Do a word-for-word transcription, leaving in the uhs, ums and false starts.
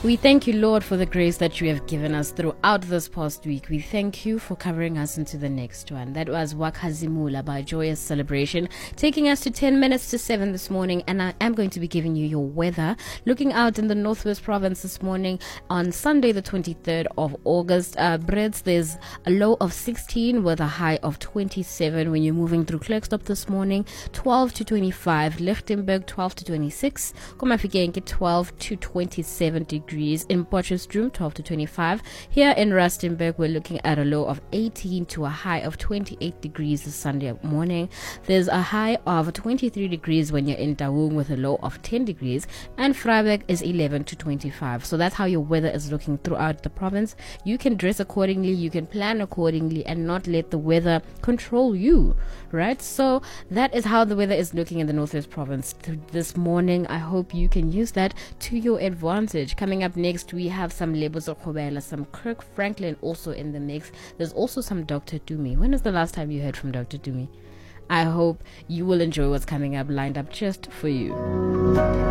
We thank you, Lord, for the grace that you have given us throughout this past week. We thank you for covering us into the next one. That was Wakazimula by Joyous Celebration, taking us to ten minutes to seven this morning. And I am going to be giving you your weather. Looking out in the Northwest Province this morning on Sunday, the twenty-third of August. Uh, Brits, there's a low of sixteen with a high of twenty-seven. When you're moving through Klerksdorp this morning, twelve to twenty-five. Lichtenberg, twelve to twenty-six. Komafikekenke, twelve to twenty-seven degrees. In Potchefstroom, twelve to twenty-five. Here in Rustenburg, we're looking at a low of eighteen to a high of twenty-eight degrees this Sunday morning. There's a high of twenty-three degrees when you're in Taung with a low of ten degrees. And Freiburg is eleven to twenty-five. So that's how your weather is looking throughout the province. You can dress accordingly, you can plan accordingly, and not let the weather control you, right? So that is how the weather is looking in the Northwest Province this morning. I hope you can use that to your advantage. Coming up next, we have some Lebo Zokobela, some Kirk Franklin also in the mix. There's also some Doctor Dumi. When was the last time you heard from Doctor Dumi? I hope you will enjoy what's coming up, lined up just for you.